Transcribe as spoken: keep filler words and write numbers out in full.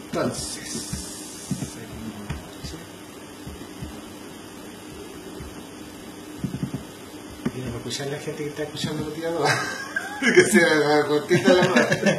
Entonces, y no escuchar la gente que está escuchando los tiradores, que se haga cortita la mano.